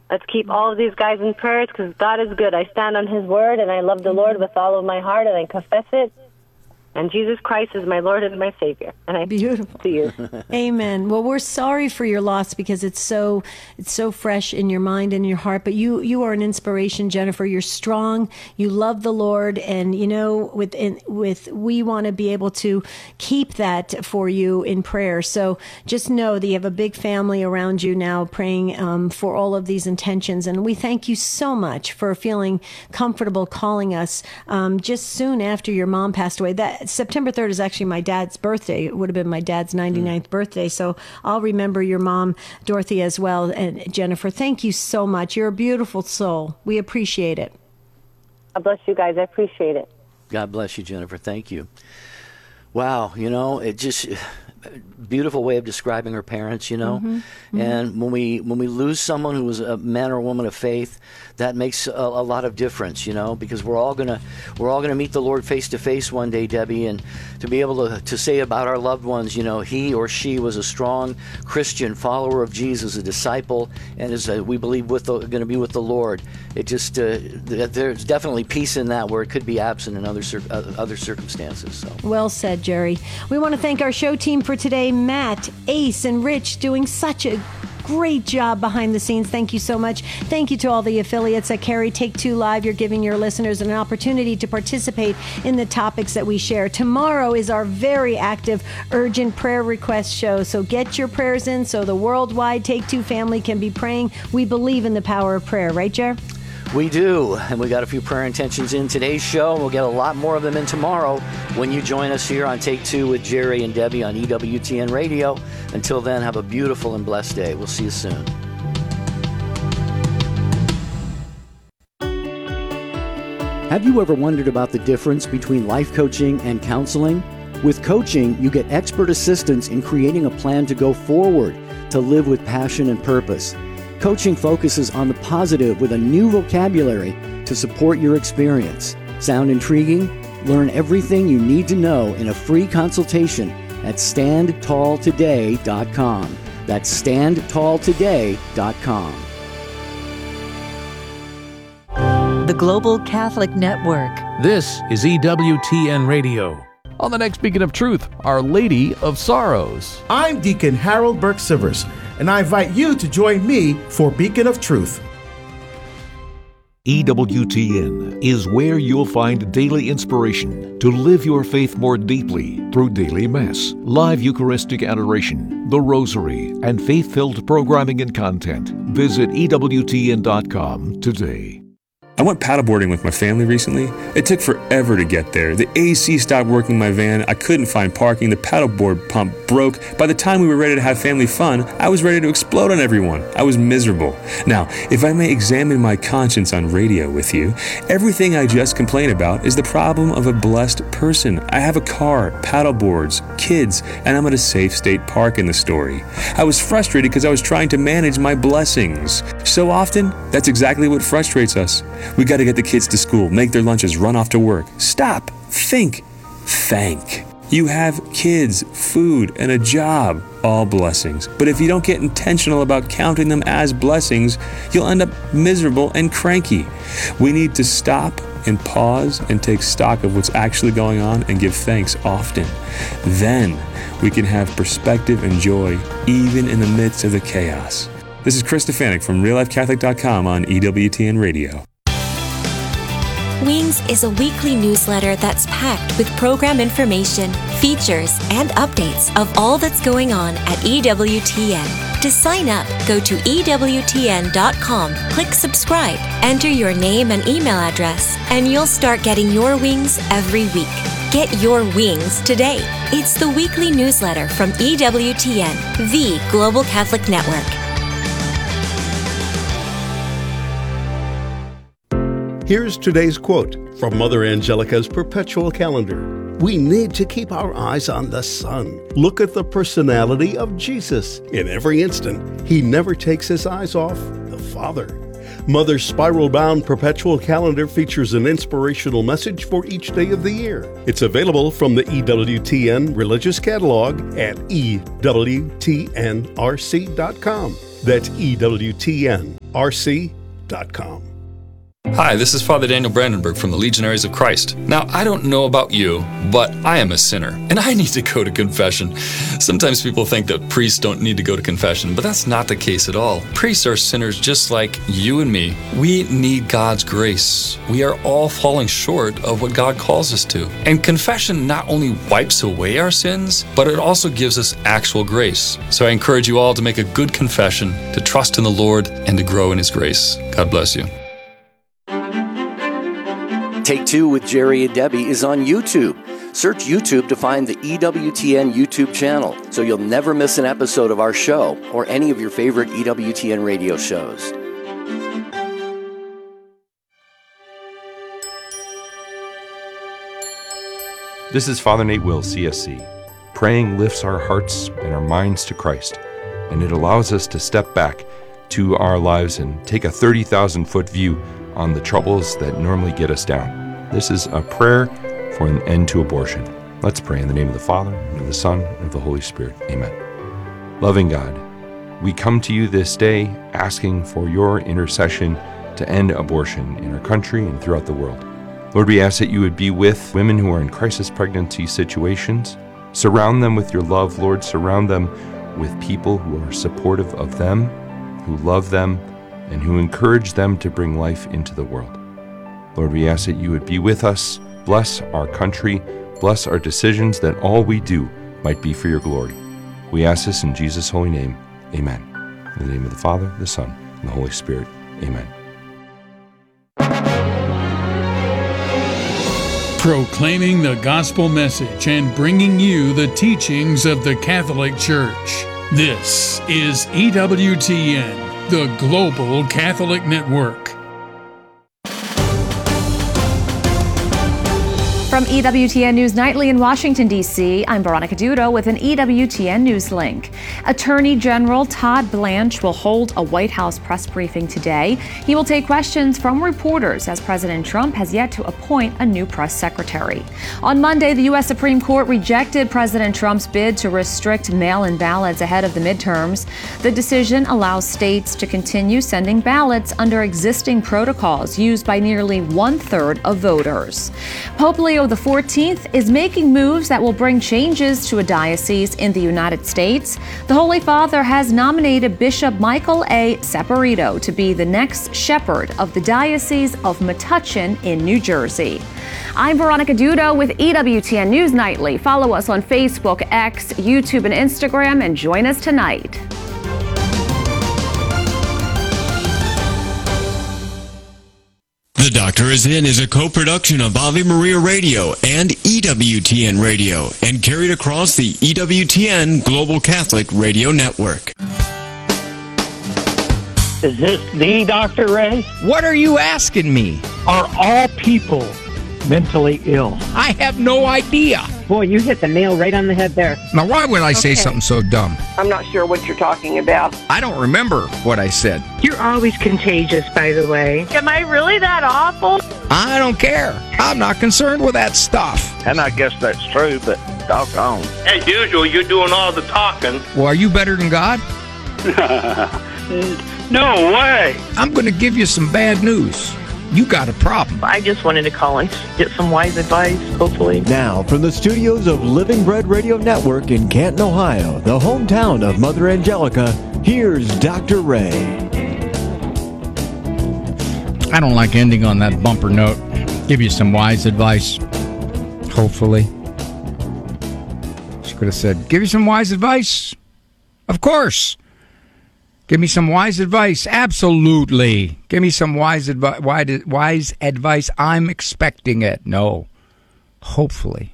Let's keep all of these guys in prayers because God is good. I stand on His word, and I love the Lord with all of my heart, and I confess it. And Jesus Christ is my Lord and my Savior. And I Beautiful. to you. Amen. Well, we're sorry for your loss because it's so fresh in your mind and your heart. But you are an inspiration, Jennifer. You're strong. You love the Lord, and we want to be able to keep that for you in prayer. So just know that you have a big family around you now praying for all of these intentions. And we thank you so much for feeling comfortable calling us just soon after your mom passed away. That September 3rd is actually my dad's birthday. It would have been my dad's 99th birthday. So I'll remember your mom, Dorothy, as well. And Jennifer, thank you so much. You're a beautiful soul. We appreciate it. God bless you guys. I appreciate it. God bless you, Jennifer. Thank you. Wow. It just... beautiful way of describing her parents, And when we lose someone who was a man or a woman of faith, that makes a lot of difference, because we're all gonna meet the Lord face to face one day, Debbie, and to be able to say about our loved ones, he or she was a strong Christian follower of Jesus, a disciple, and is we believe going to be with the Lord. It just there's definitely peace in that where it could be absent in other circumstances. So. Well said, Jerry. We want to thank our show team for today, Matt, Ace, and Rich, doing such a great job behind the scenes. Thank you so much. Thank you to all the affiliates that carry Take Two Live. You're giving your listeners an opportunity to participate in the topics that we share. Tomorrow is our very active urgent prayer request show. So get your prayers in so the worldwide Take Two family can be praying. We believe in the power of prayer. Right, Jer? We do, and we got a few prayer intentions in today's show. We'll get a lot more of them in tomorrow when you join us here on Take Two with Jerry and Debbie on EWTN Radio. Until then, have a beautiful and blessed day. We'll see you soon. Have you ever wondered about the difference between life coaching and counseling? With coaching, you get expert assistance in creating a plan to go forward, to live with passion and purpose. Coaching focuses on the positive with a new vocabulary to support your experience. Sound intriguing? Learn everything you need to know in a free consultation at StandTallToday.com. That's StandTallToday.com. The Global Catholic Network. This is EWTN Radio. On the next Beacon of Truth, Our Lady of Sorrows. I'm Deacon Harold Burke-Sivers, and I invite you to join me for Beacon of Truth. EWTN is where you'll find daily inspiration to live your faith more deeply through daily Mass, live Eucharistic adoration, the Rosary, and faith-filled programming and content. Visit EWTN.com today. I went paddleboarding with my family recently. It took forever to get there. The AC stopped working in my van. I couldn't find parking. The paddleboard pump broke. By the time we were ready to have family fun, I was ready to explode on everyone. I was miserable. Now, if I may examine my conscience on radio with you, everything I just complained about is the problem of a blessed person. I have a car, paddleboards, kids, and I'm at a safe state park in the story. I was frustrated because I was trying to manage my blessings. So often, that's exactly what frustrates us. We got to get the kids to school, make their lunches, run off to work. Stop, think, thank. You have kids, food, and a job, all blessings. But if you don't get intentional about counting them as blessings, you'll end up miserable and cranky. We need to stop and pause and take stock of what's actually going on and give thanks often. Then we can have perspective and joy even in the midst of the chaos. This is Chris Stefanik from RealLifeCatholic.com on EWTN Radio. Wings is a weekly newsletter that's packed with program information, features, and updates of all that's going on at EWTN. To sign up, go to EWTN.com, click subscribe, enter your name and email address, and you'll start getting your wings every week. Get your wings today. It's the weekly newsletter from EWTN, the Global Catholic Network. Here's today's quote from Mother Angelica's Perpetual Calendar. We need to keep our eyes on the sun. Look at the personality of Jesus. In every instant, he never takes his eyes off the Father. Mother's spiral-bound Perpetual Calendar features an inspirational message for each day of the year. It's available from the EWTN Religious Catalog at EWTNRC.com. That's EWTN. Hi, this is Father Daniel Brandenburg from the Legionaries of Christ. Now, I don't know about you, but I am a sinner, and I need to go to confession. Sometimes people think that priests don't need to go to confession, but that's not the case at all. Priests are sinners just like you and me. We need God's grace. We are all falling short of what God calls us to. And confession not only wipes away our sins, but it also gives us actual grace. So I encourage you all to make a good confession, to trust in the Lord, and to grow in His grace. God bless you. Take Two with Jerry and Debbie is on YouTube. Search YouTube to find the EWTN YouTube channel so you'll never miss an episode of our show or any of your favorite EWTN radio shows. This is Father Nate Will, CSC. Praying lifts our hearts and our minds to Christ, and it allows us to step back to our lives and take a 30,000-foot view on the troubles that normally get us down. This is a prayer for an end to abortion. Let's pray in the name of the Father, and of the Son, and of the Holy Spirit. Amen. Loving God, we come to you this day asking for your intercession to end abortion in our country and throughout the world. Lord, we ask that you would be with women who are in crisis pregnancy situations. Surround them with your love, Lord. Surround them with people who are supportive of them, who love them, and who encourage them to bring life into the world. Lord, we ask that you would be with us, bless our country, bless our decisions, that all we do might be for your glory. We ask this in Jesus' holy name. Amen. In the name of the Father, the Son, and the Holy Spirit. Amen. Proclaiming the gospel message and bringing you the teachings of the Catholic Church. This is EWTN, the Global Catholic Network. From EWTN News Nightly in Washington, D.C., I'm Veronica Dudo with an EWTN News link. Attorney General Todd Blanche will hold a White House press briefing today. He will take questions from reporters as President Trump has yet to appoint a new press secretary. On Monday, the U.S. Supreme Court rejected President Trump's bid to restrict mail-in ballots ahead of the midterms. The decision allows states to continue sending ballots under existing protocols used by nearly one-third of voters. Pope Leo XIV is making moves that will bring changes to a diocese in the United States. The Holy Father has nominated Bishop Michael A. Saporito to be the next shepherd of the Diocese of Metuchen in New Jersey. I'm Veronica Dudo with EWTN News Nightly. Follow us on Facebook, X, YouTube, and Instagram, and join us tonight. The Doctor Is In is a co-production of Ave Maria Radio and EWTN Radio and carried across the EWTN Global Catholic Radio Network. Is this the Dr. Ray? What are you asking me? Are all people mentally ill? I have no idea. Boy, you hit the nail right on the head there. Now, why would I say something so dumb? I'm not sure what you're talking about. I don't remember what I said. You're always contagious, by the way. Am I really that awful? I don't care. I'm not concerned with that stuff. And I guess that's true, but doggone. As usual, you're doing all the talking. Well, are you better than God? No way. I'm going to give you some bad news. You got a problem. I just wanted to call and get some wise advice, hopefully. Now, from the studios of Living Bread Radio Network in Canton, Ohio, the hometown of Mother Angelica, here's Dr. Ray. I don't like ending on that bumper note. Give you some wise advice, hopefully. She could have said, give you some wise advice? Of course. Give me some wise advice. Absolutely. Give me some wise advice. I'm expecting it. No. Hopefully.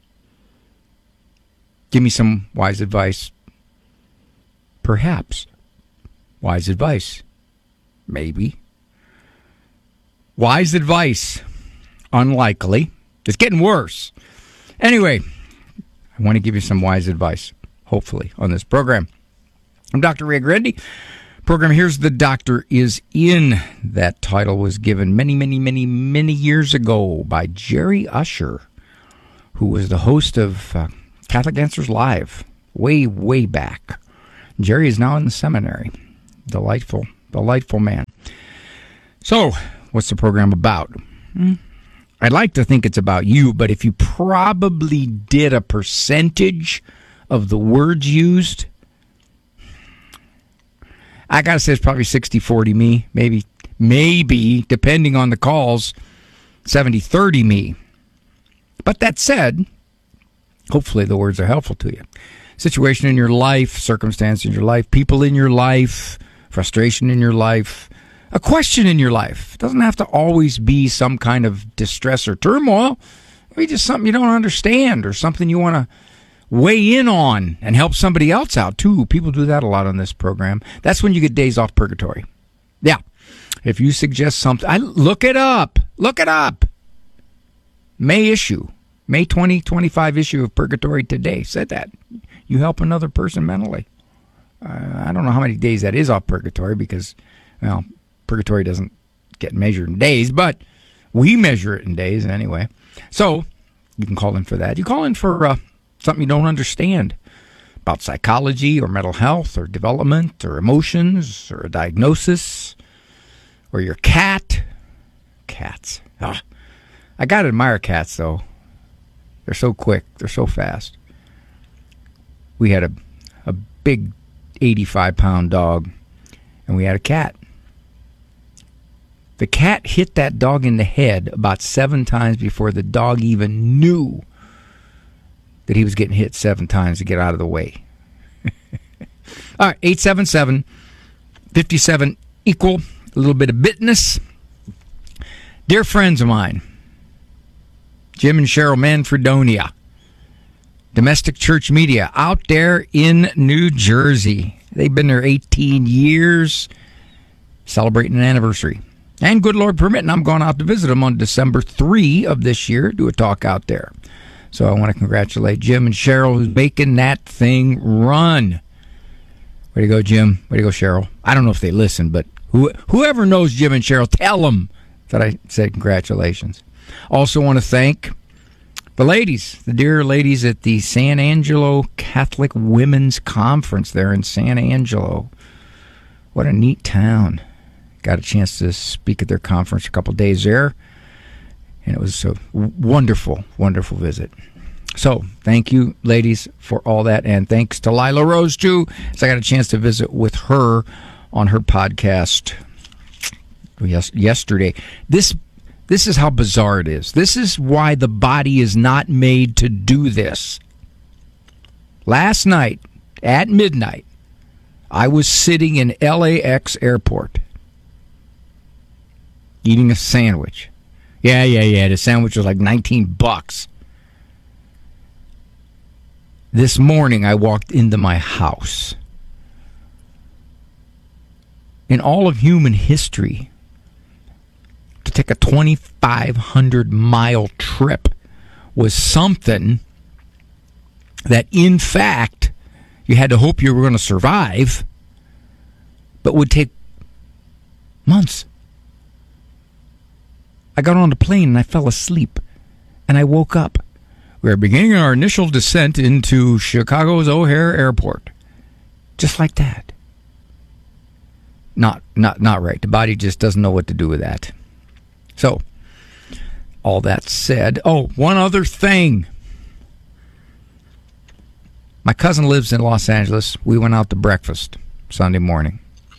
Give me some wise advice. Perhaps. Wise advice. Maybe. Wise advice. Unlikely. It's getting worse. Anyway, I want to give you some wise advice, hopefully, on this program. I'm Dr. Ray Grandy. Program Here's the Doctor Is In. That title was given many years ago by Jerry Usher, who was the host of Catholic Answers Live way back. Jerry is now in the seminary. Delightful Delightful man. So, what's the program about? I'd like to think it's about you, but if you probably did a percentage of the words used, I got to say it's probably 60-40 me, maybe, depending on the calls, 70-30 me. But that said, hopefully the words are helpful to you. Situation in your life, circumstance in your life, people in your life, frustration in your life, a question in your life. It doesn't have to always be some kind of distress or turmoil. Maybe just something you don't understand or something you want to weigh in on and help somebody else out, too. People do that a lot on this program. That's when you get days off purgatory. Yeah. If you suggest something, look it up. Look it up. May 2025 issue of Purgatory Today said that. You help another person mentally. I don't know how many days that is off purgatory because, well, purgatory doesn't get measured in days, but we measure it in days anyway. So you can call in for that. You call in for something you don't understand about psychology or mental health or development or emotions or a diagnosis or your cat. Cats. I got to admire cats, though. They're so quick. They're so fast. We had a big 85-pound dog, and we had a cat. The cat hit that dog in the head about 7 times before the dog even knew that he was getting hit 7 times to get out of the way. All right, 877-57 equal, a little bit of bitness. Dear friends of mine, Jim and Cheryl Manfredonia, Domestic Church Media, out there in New Jersey. They've been there 18 years, celebrating an anniversary. And good Lord permitting, I'm going out to visit them on December 3 of this year, do a talk out there. So I want to congratulate Jim and Cheryl, who's making that thing run. Way to go, Jim. Way to go, Cheryl. I don't know if they listen, but whoever knows Jim and Cheryl, tell them that I said congratulations. Also want to thank the ladies, the dear ladies at the San Angelo Catholic Women's Conference there in San Angelo. What a neat town. Got a chance to speak at their conference a couple days there, and it was a wonderful, wonderful visit. So thank you, ladies, for all that, and thanks to Lila Rose, too, as I got a chance to visit with her on her podcast yesterday. This is how bizarre it is. This is why the body is not made to do this. Last night, at midnight, I was sitting in LAX airport eating a sandwich. Yeah. The sandwich was like $19. This morning, I walked into my house. In all of human history, to take a 2,500-mile trip was something that, in fact, you had to hope you were going to survive, but would take months. I got on the plane and I fell asleep, and I woke up. We are beginning our initial descent into Chicago's O'Hare Airport. Just like that. Not right. The body just doesn't know what to do with that. So, all that said, one other thing. My cousin lives in Los Angeles. We went out to breakfast Sunday morning.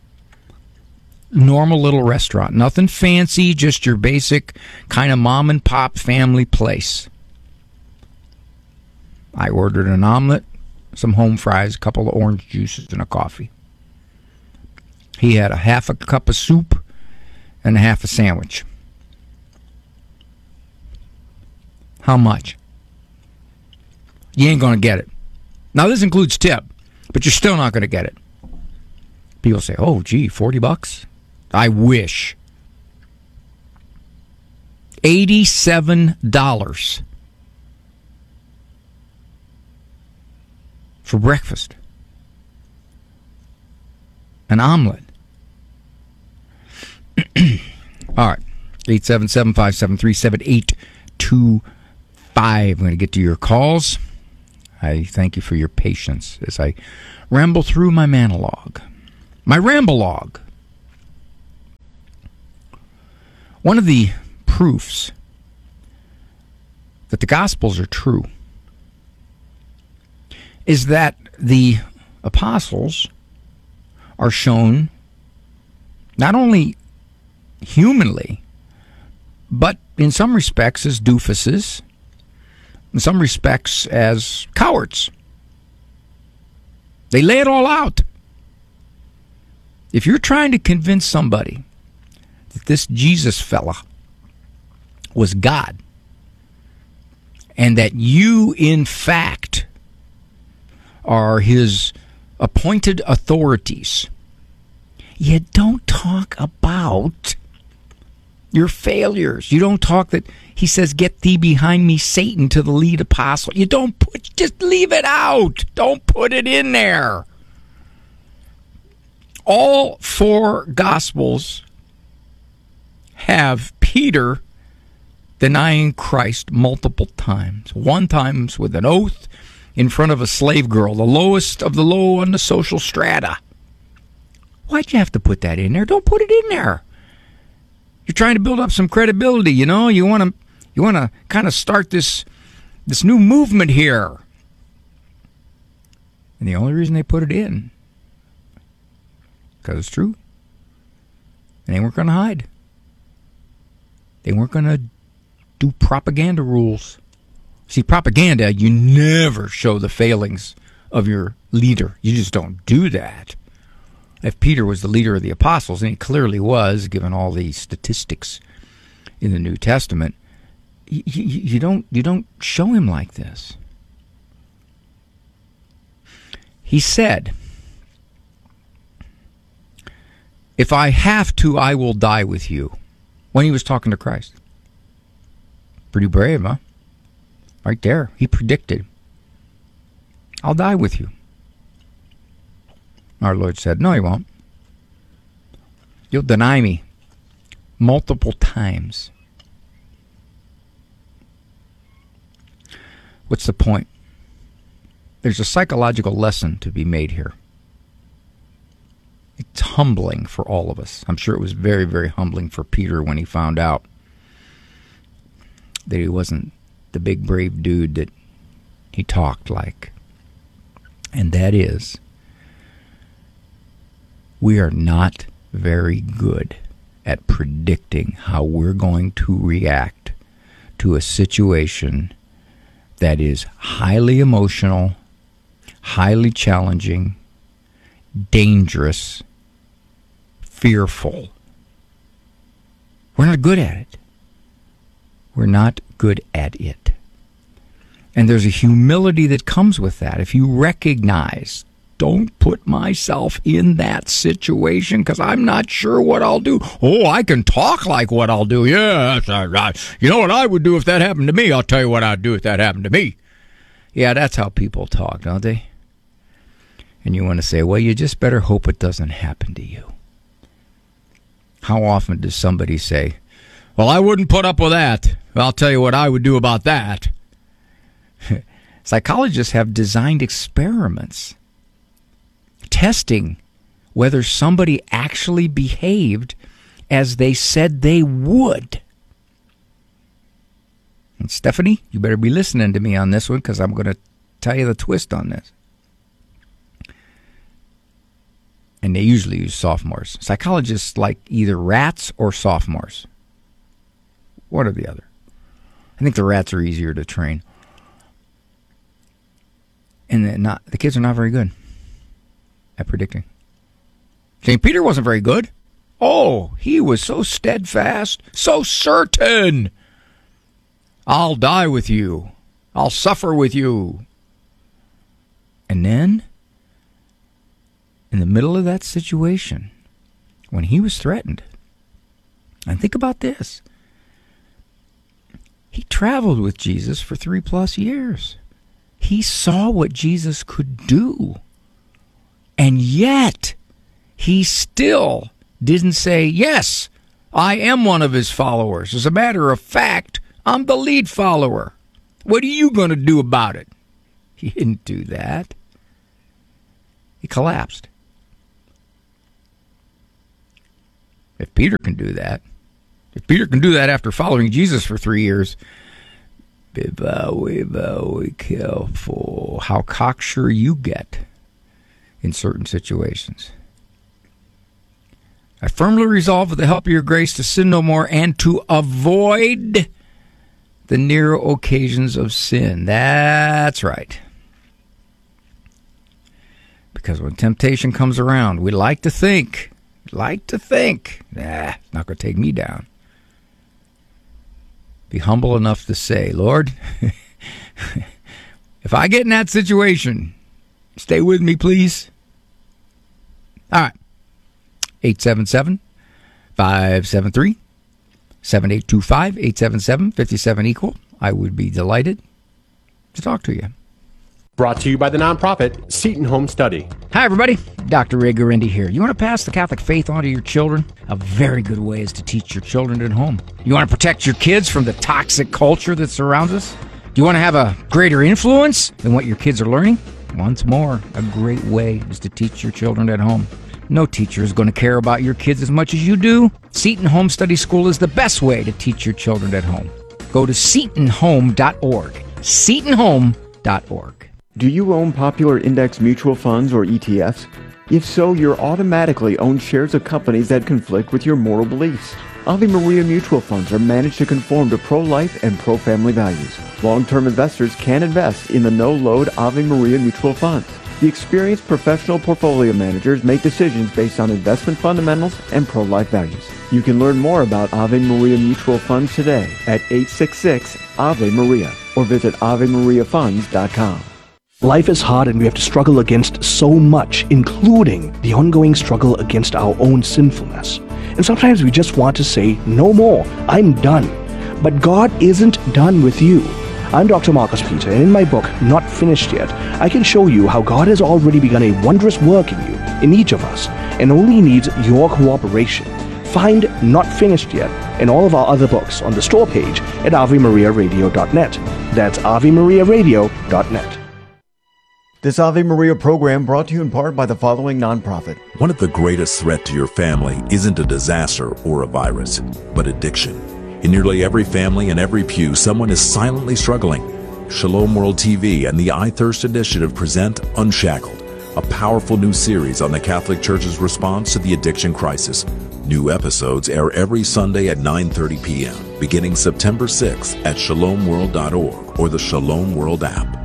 Normal little restaurant. Nothing fancy, just your basic kind of mom and pop family place. I ordered an omelet, some home fries, a couple of orange juices, and a coffee. He had a half a cup of soup and a half a sandwich. How much? You ain't going to get it. Now, this includes tip, but you're still not going to get it. People say, oh, gee, $40? I wish. $87 for breakfast. An omelet. All right. 877-573-7825. I'm going to get to your calls. I thank you for your patience as I ramble through my monologue. My ramble-log. One of the proofs that the Gospels are true is that the apostles are shown not only humanly, but in some respects as doofuses, in some respects as cowards. They lay it all out. If you're trying to convince somebody that this Jesus fella was God, and that you, in fact, are his appointed authorities, you don't talk about your failures. You don't talk that he says, "Get thee behind me, Satan," to the lead apostle. You don't just leave it out. Don't put it in there. All four Gospels have Peter denying Christ multiple times. One time with an oath in front of a slave girl, the lowest of the low on the social strata. Why'd you have to put that in there? Don't put it in there. You're trying to build up some credibility, you know. You want to kind of start this new movement here. And the only reason they put it in, because it's true. And they weren't going to hide. They weren't going to do propaganda rules. See, propaganda, you never show the failings of your leader. You just don't do that. If Peter was the leader of the apostles, and he clearly was, given all the statistics in the New Testament, you don't show him like this. He said, "If I have to, I will die with you," when he was talking to Christ. Pretty brave, huh? Right there. He predicted, "I'll die with you." Our Lord said, "No, you won't. You'll deny me multiple times." What's the point? There's a psychological lesson to be made here. It's humbling for all of us. I'm sure it was very, very humbling for Peter when he found out that he wasn't the big, brave dude that he talked like. And that is, we are not very good at predicting how we're going to react to a situation that is highly emotional, highly challenging, dangerous, fearful. We're not good at it. We're not good at it. And there's a humility that comes with that. If you recognize, don't put myself in that situation because I'm not sure what I'll do. Oh, I can talk like what I'll do. Yeah, you know what I would do if that happened to me? I'll tell you what I'd do if that happened to me. Yeah, that's how people talk, don't they? And you want to say, well, you just better hope it doesn't happen to you. How often does somebody say, well, I wouldn't put up with that. I'll tell you what I would do about that. Psychologists have designed experiments testing whether somebody actually behaved as they said they would. And Stephanie, you better be listening to me on this one because I'm going to tell you the twist on this. And they usually use sophomores. Psychologists like either rats or sophomores. One or the other. I think the rats are easier to train. And the kids are not very good at predicting. St. Peter wasn't very good. Oh, he was so steadfast, so certain. I'll die with you. I'll suffer with you. And then, in the middle of that situation, when he was threatened, and think about this, he traveled with Jesus for 3+ years. He saw what Jesus could do. And yet, he still didn't say, yes, I am one of his followers. As a matter of fact, I'm the lead follower. What are you going to do about it? He didn't do that. He collapsed. If Peter can do that, If Peter can do that after following Jesus for 3 years, be very careful how cocksure you get in certain situations. I firmly resolve with the help of your grace to sin no more and to avoid the near occasions of sin. That's right. Because when temptation comes around, we like to think, it's not going to take me down. Be humble enough to say, Lord, if I get in that situation, stay with me, please. All right. 877-573-7825, 877-57-EQUAL. I would be delighted to talk to you. Brought to you by the nonprofit Seton Home Study. Hi, everybody. Dr. Ray Guarendi here. You want to pass the Catholic faith on to your children? A very good way is to teach your children at home. You want to protect your kids from the toxic culture that surrounds us? Do you want to have a greater influence than what your kids are learning? Once more, a great way is to teach your children at home. No teacher is going to care about your kids as much as you do. Seton Home Study School is the best way to teach your children at home. Go to setonhome.org. setonhome.org. Do you own popular index mutual funds or ETFs? If so, you're automatically owned shares of companies that conflict with your moral beliefs. Ave Maria mutual funds are managed to conform to pro-life and pro-family values. Long-term investors can invest in the no-load Ave Maria mutual funds. The experienced professional portfolio managers make decisions based on investment fundamentals and pro-life values. You can learn more about Ave Maria mutual funds today at 866-AVE-MARIA or visit AveMariaFunds.com. Life is hard and we have to struggle against so much, including the ongoing struggle against our own sinfulness. And sometimes we just want to say, no more, I'm done. But God isn't done with you. I'm Dr. Marcus Peter, and in my book, Not Finished Yet, I can show you how God has already begun a wondrous work in you, in each of us, and only needs your cooperation. Find Not Finished Yet and all of our other books on the store page at AveMariaRadio.net. That's AveMariaRadio.net. This Ave Maria program brought to you in part by the following nonprofit. One of the greatest threats to your family isn't a disaster or a virus, but addiction. In nearly every family and every pew, someone is silently struggling. Shalom World TV and the I Thirst Initiative present Unshackled, a powerful new series on the Catholic Church's response to the addiction crisis. New episodes air every Sunday at 9:30 p.m., beginning September 6th at shalomworld.org or the Shalom World app.